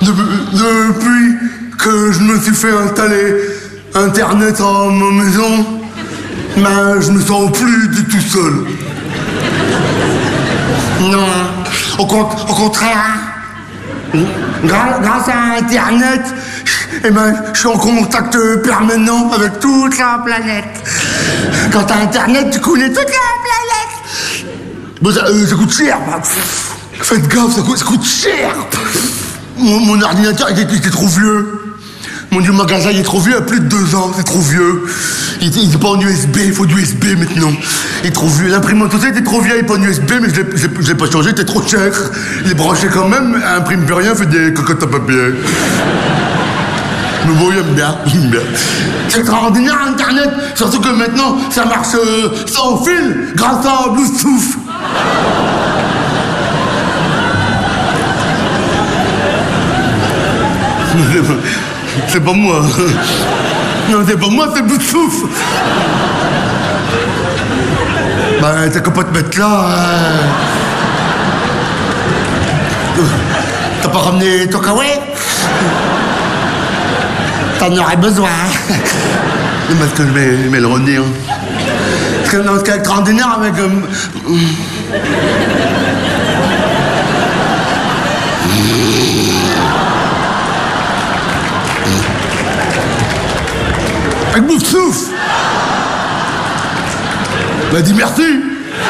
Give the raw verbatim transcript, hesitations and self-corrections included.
depuis que je me suis fait installer Internet à ma maison, ben, je me sens plus du tout seul. Non, au, con au contraire, grâce, grâce à Internet, eh ben, je suis en contact permanent avec toute la planète. Quand t'as Internet, tu connais toute la planète. Bon, ça, euh, ça coûte cher. Bah, faites gaffe, ça coûte, ça coûte cher. Mon, mon ordinateur, il était, il était trop vieux. Mon Dieu, magasin, il est trop vieux, il a plus de deux ans, c'est trop vieux. Il n'est pas en U S B, il faut du U S B maintenant. Il est trop vieux. L'imprimante aussi était trop vieille, il n'est pas en U S B, mais je ne l'ai pas changé, il était trop cher. Il est branché quand même, il imprime plus rien, fait des cocottes à papier. Mais bon, j'aime bien, j'aime bien. C'est extraordinaire, Internet, surtout que maintenant, ça marche euh, sans fil, grâce à Bluetooth. C'est pas moi. Non, c'est pas moi, c'est Bluetooth. Bah, t'as qu'à pas te mettre là. Euh... T'as pas ramené ton kawaii? T'en aurais besoin. Parce que je vais, je vais le redire. Parce que dans ce cas extraordinaire avec... Euh... Avec Bluetooth. Bah dis merci.